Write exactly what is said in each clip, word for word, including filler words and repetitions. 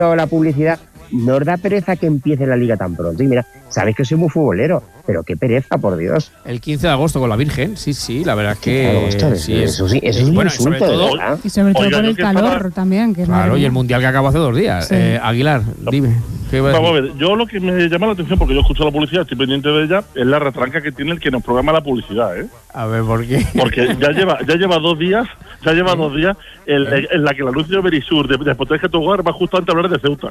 la publicidad, no os da pereza que empiece la liga tan pronto. Y mira, sabéis que soy muy futbolero, pero qué pereza, por Dios. El quince de agosto con la Virgen, sí, sí, la verdad es que... Agosto, sí, es, eso sí, eso es un bueno, insulto, sobre todo, ¿verdad? Y sobre todo Oiga, por yo el que calor estaba- también. Que Claro, y el mundial que acabó hace dos días. Sí. Eh, Aguilar, dime. ¿qué iba a Vamos a decir? ver, yo lo que me llama la atención, porque yo escucho la publicidad, estoy pendiente de ella, es la retranca que tiene el que nos programa la publicidad, ¿eh? A ver, ¿por qué? Porque ya lleva ya lleva dos días, ya lleva dos días en, en la que el anuncio de Berisur de, de Protege tu Hogar va justo antes de hablar de Ceuta.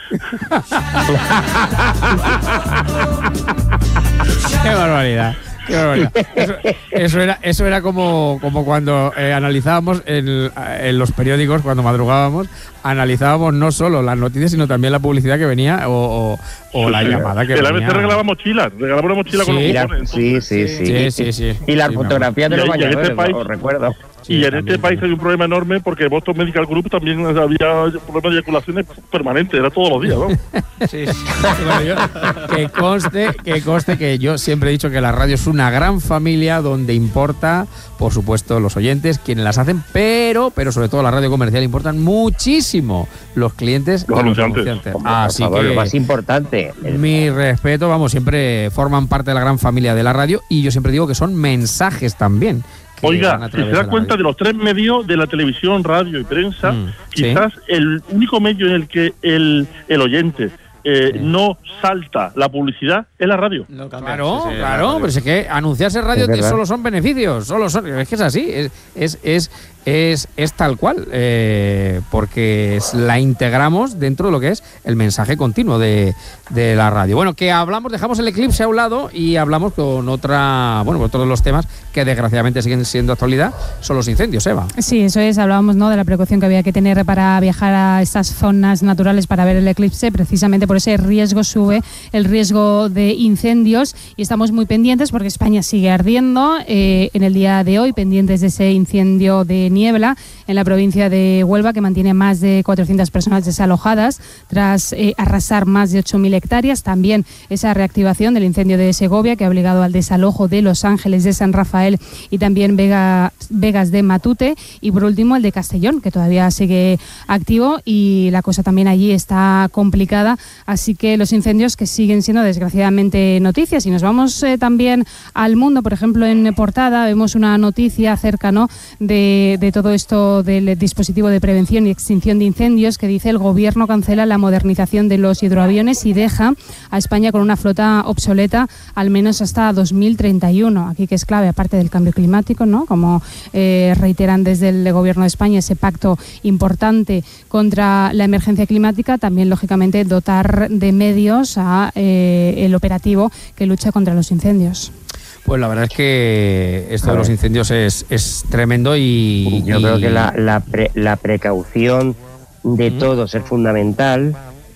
Qué barbaridad. Qué barbaridad. Eso, eso era, eso era como, como cuando eh, analizábamos en, en los periódicos, cuando madrugábamos, analizábamos no solo las noticias, sino también la publicidad que venía o, o, o la Sí, llamada que el venía. A B C regalaba mochilas, regalaba una mochila con los Sí, Y la- cupones. sí, sí, sí. Sí, sí, sí. Y las Sí, me fotografías de acuerdo. los Y- y en este bañadores, país- os recuerdo. Sí, y en también, este país también. hay un problema enorme porque Boston Medical Group también había problemas de eyaculaciones permanentes, era todos los días, ¿no? Sí, sí. Bueno, yo- que conste, que conste que yo siempre he dicho que la radio es una gran familia donde importa, por supuesto, los oyentes, quienes las hacen, pero, pero sobre todo la radio comercial importan muchísimo los clientes Los y anunciantes. Hombre, Así por favor, que lo más importante. el- mi respeto, vamos, siempre forman parte de la gran familia de la radio y yo siempre digo que son mensajes también. que van Oiga, a si través se de da la cuenta radio. de los tres medios de la televisión, radio y prensa, Mm, quizás el único medio en el que el, el oyente eh, Sí. no salta la publicidad es la radio. No cambia. Claro, Sí, sí, claro, la radio. pero es que anunciarse en radio Es verdad. solo son beneficios, solo son, es que es así, es es es es, es tal cual, eh, porque es- la integramos dentro de lo que es el mensaje continuo de, de la radio. Bueno, que hablamos, dejamos el eclipse a un lado y hablamos con otra, bueno, con todos los temas que desgraciadamente siguen siendo actualidad, son los incendios, Eva. Sí, eso es, hablábamos, ¿no?, de la precaución que había que tener para viajar a estas zonas naturales para ver el eclipse. Precisamente por ese riesgo sube el riesgo de incendios y estamos muy pendientes porque España sigue ardiendo. Eh, en el día de hoy, pendientes de ese incendio de niebla en la provincia de Huelva, que mantiene más de cuatrocientas personas desalojadas tras eh, arrasar más de ocho mil hectáreas. También esa reactivación del incendio de Segovia, que ha obligado al desalojo de Los Ángeles, de San Rafael y también Vega, Vegas de Matute. Y por último el de Castellón, que todavía sigue activo y la cosa también allí está complicada. Así que los incendios que siguen siendo desgraciadamente noticias. Y nos vamos eh, también al mundo, por ejemplo, en portada vemos una noticia acerca, ¿no?, de, de todo esto del dispositivo de prevención y extinción de incendios, que dice: el gobierno cancela la modernización de los hidroaviones y deja a España con una flota obsoleta al menos hasta dos mil treinta y uno. Aquí que es clave, aparte del cambio climático, ¿no?, como eh, reiteran desde el gobierno de España, ese pacto importante contra la emergencia climática, también lógicamente dotar de medios a eh, el operativo que lucha contra los incendios. Pues la verdad es que esto de los incendios es, es tremendo y... Yo y- creo que la, la, pre- la precaución de todos es fundamental,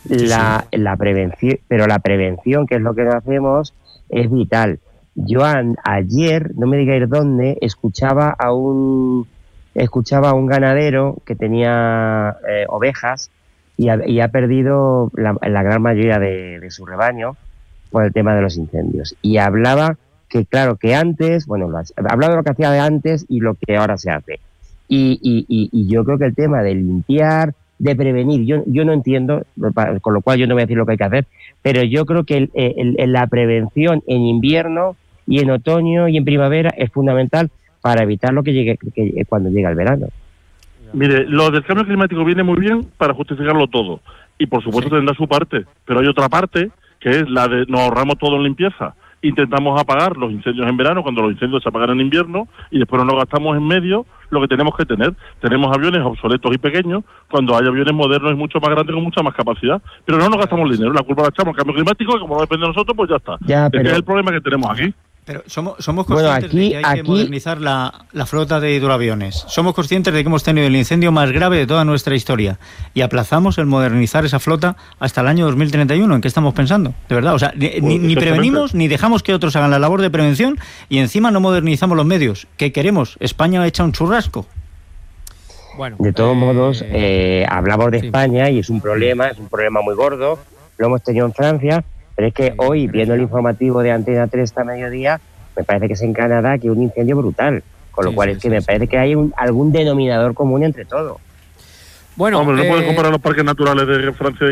la, la prevención, pero la prevención, que es lo que no hacemos, es vital. Yo an- ayer, no me digáis dónde, escuchaba a un escuchaba a un ganadero que tenía eh, ovejas y ha, y ha perdido la, la gran mayoría de, de su rebaño por el tema de los incendios. Y hablaba que, claro, que antes, bueno, lo ha- hablaba de lo que hacía de antes y lo que ahora se hace. Y, y, y, y yo creo que el tema de limpiar, de prevenir, yo, yo no entiendo, con lo cual yo no voy a decir lo que hay que hacer, pero yo creo que el, el, el, la prevención en invierno y en otoño y en primavera es fundamental para evitar lo que llegue que, cuando llega el verano. Mire, lo del cambio climático viene muy bien para justificarlo todo. Y por supuesto Sí. tendrá su parte. Pero hay otra parte, que es la de nos ahorramos todo en limpieza. Intentamos apagar los incendios en verano cuando los incendios se apagan en invierno y después no nos gastamos en medio lo que tenemos que tener. Tenemos aviones obsoletos y pequeños cuando hay aviones modernos y mucho más grandes con mucha más capacidad. Pero no nos gastamos el dinero. La culpa la echamos al cambio climático y como no depende de nosotros, pues ya está. Ya, Ese pero- es el problema que tenemos aquí. Pero somos, somos Bueno, conscientes aquí- de que hay que aquí- modernizar la, la flota de hidroaviones. Somos conscientes de que hemos tenido el incendio más grave de toda nuestra historia y aplazamos el modernizar esa flota hasta el año dos mil treinta y uno. ¿En qué estamos pensando? De verdad, o sea, ni, ni- ni prevenimos ni dejamos que otros hagan la labor de prevención y encima no modernizamos los medios. ¿Qué queremos? España echa un churrasco. Bueno, De todos eh, modos, eh, hablamos de sí. España y es un problema, es un problema muy gordo, lo hemos tenido en Francia, pero es que Sí, hoy, Grecia. viendo el informativo de Antena tres esta mediodía, me parece que es en Canadá que un incendio brutal, con lo Sí, cual sí, es que sí, me sí. parece que hay un, algún denominador común entre todo. Bueno, Hombre, no eh, puedes comparar los parques naturales de Francia